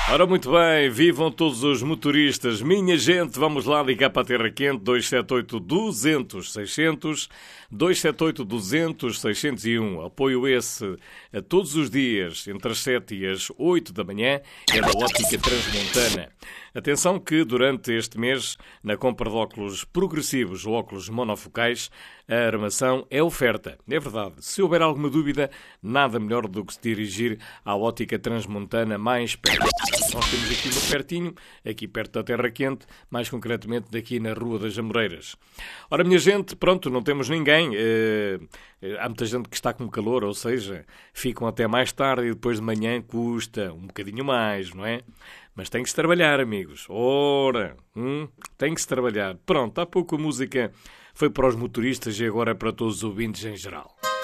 Ora, muito bem, vivam todos os motoristas. Minha gente, vamos lá ligar para a Terra Quente, 278-200-600, 278-200-601. Apoio esse a todos os dias, entre as 7 e as 8 da manhã, é da Ótica Transmontana. Atenção que durante este mês, na compra de óculos progressivos ou óculos monofocais, a armação é oferta. É verdade. Se houver alguma dúvida, nada melhor do que se dirigir à Ótica Transmontana mais perto. Nós temos aqui uma pertinho, aqui perto da Terra Quente, mais concretamente daqui na Rua das Amoreiras. Ora, minha gente, pronto, não temos ninguém. Há muita gente que está com calor, ou seja, ficam até mais tarde e depois de manhã custa um bocadinho mais, não é? Mas tem que se trabalhar, amigos. Ora, tem que se trabalhar. Pronto, há pouco a música foi para os motoristas e agora é para todos os ouvintes em geral.